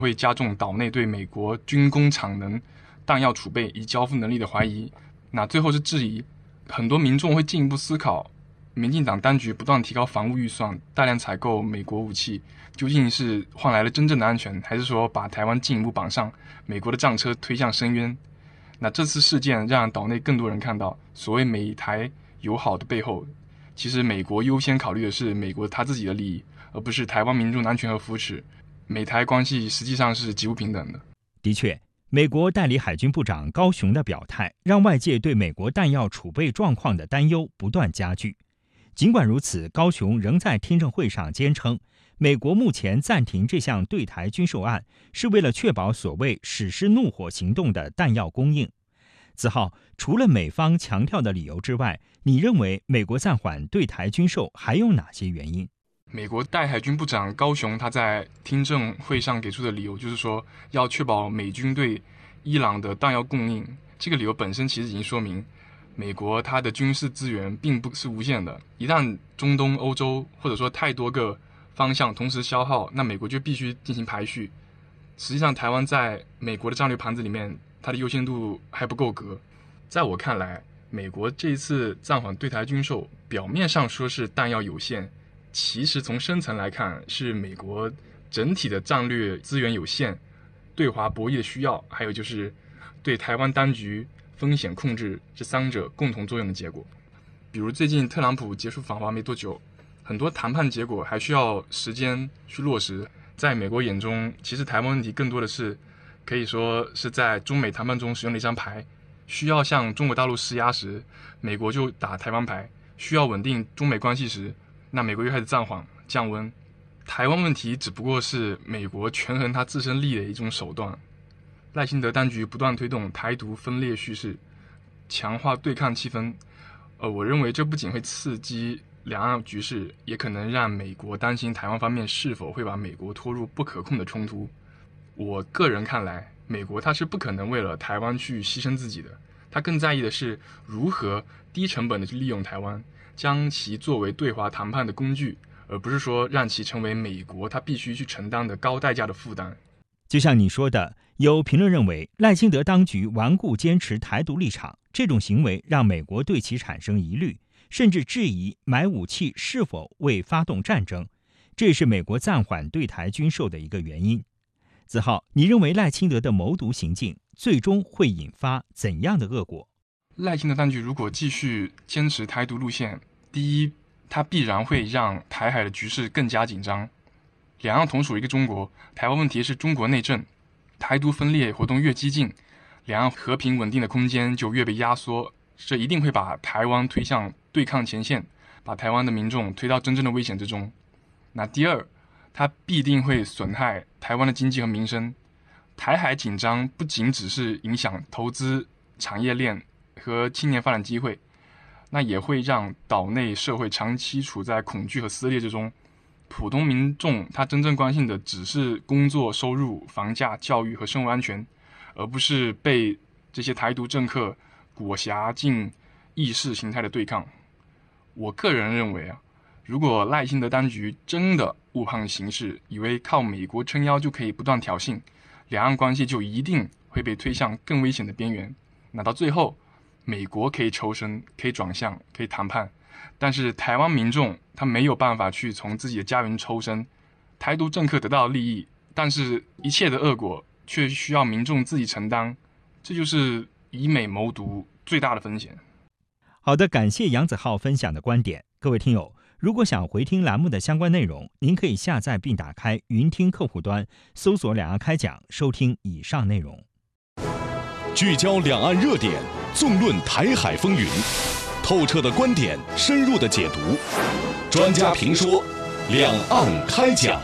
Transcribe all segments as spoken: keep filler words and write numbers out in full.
会加重岛内对美国军工产能、弹药储备以及交付能力的怀疑。那最后是质疑，很多民众会进一步思考，民进党当局不断提高防务预算，大量采购美国武器，究竟是换来了真正的安全，还是说把台湾进一步绑上美国的战车，推向深渊？那这次事件让岛内更多人看到，所谓美台友好的背后，其实美国优先考虑的是美国他自己的利益，而不是台湾民众的安全和扶持。美台关系实际上是极不平等的。 的确，美国代理海军部长高雄的表态，让外界对美国弹药储备状况的担忧不断加剧。尽管如此，高雄仍在听证会上坚称，美国目前暂停这项对台军售案，是为了确保所谓史诗怒火行动的弹药供应。子浩，除了美方强调的理由之外，你认为美国暂缓对台军售还有哪些原因？ 美国代海军部长高雄他在听证会上给出的理由就是说，要确保美军对伊朗的弹药供应。这个理由本身其实已经说明，美国它的军事资源并不是无限的，一旦中东、欧洲或者说太多个方向同时消耗，那美国就必须进行排序。实际上，台湾在美国的战略盘子里面，它的优先度还不够格。在我看来，美国这一次暂缓对台军售，表面上说是弹药有限，其实从深层来看，是美国整体的战略资源有限，对华博弈的需要，还有就是对台湾当局风险控制这三者共同作用的结果。比如最近特朗普结束访华没多久，很多谈判结果还需要时间去落实。在美国眼中，其实台湾问题更多的是可以说是在中美谈判中使用的一张牌，需要向中国大陆施压时，美国就打台湾牌；需要稳定中美关系时，那美国又开始暂缓降温。台湾问题只不过是美国权衡它自身利益的一种手段。赖清德当局不断推动台独分裂叙事，强化对抗气氛。呃，我认为这不仅会刺激两岸局势，也可能让美国担心台湾方面是否会把美国拖入不可控的冲突。我个人看来，美国它是不可能为了台湾去牺牲自己的，它更在意的是如何低成本的去利用台湾，将其作为对华谈判的工具，而不是说让其成为美国它必须去承担的高代价的负担。 就像你说的，有评论认为赖清德当局顽固坚持台独立场，这种行为让美国对其产生疑虑，甚至质疑买武器是否为发动战争，这也是美国暂缓对台军售的一个原因。子浩，你认为赖清德的谋独行径最终会引发怎样的恶果？ 赖清德当局如果继续坚持台独路线，第一，它必然会让台海的局势更加紧张。两岸同属一个中国，台湾问题是中国内政，台独分裂活动越激进，两岸和平稳定的空间就越被压缩，这一定会把台湾推向对抗前线，把台湾的民众推到真正的危险之中。那第二，它必定会损害台湾的经济和民生。台海紧张不仅只是影响投资、产业链和青年发展机会，那也会让岛内社会长期处在恐惧和撕裂之中。普通民众他真正关心的只是工作、收入、房价、教育和生活安全，而不是被这些台独政客裹挟进意识形态的对抗。我个人认为啊，如果赖清德当局真的误判形势，以为靠美国撑腰就可以不断挑衅，两岸关系就一定会被推向更危险的边缘。那到最后，美国可以抽身，可以转向，可以谈判，但是台湾民众他没有办法去从自己的家园抽身。台独政客得到利益，但是一切的恶果却需要民众自己承担，这就是以美谋独最大的风险。 好的，感谢杨子浩分享的观点。各位听友，如果想回听栏目的相关内容，您可以下载并打开云听客户端，搜索两岸开讲，收听以上内容。 聚焦两岸热点，纵论台海风云，透彻的观点，深入的解读，专家评说，两岸开讲。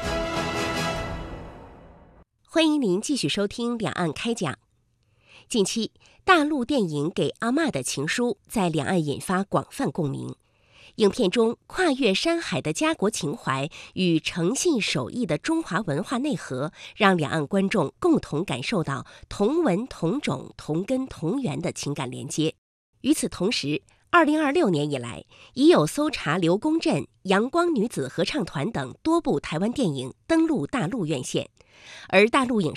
欢迎您继续收听两岸开讲。近期，大陆电影《给阿嬷的情书》在两岸引发广泛共鸣。影片中跨越山海的家国情怀与诚信守义的中华文化内核，让两岸观众共同感受到同文同种同根同源的情感连接。与此同时， 二零二六年以来，已有《搜查刘公镇》《阳光女子合唱团》等多部台湾电影登陆大陆院线，而大陆影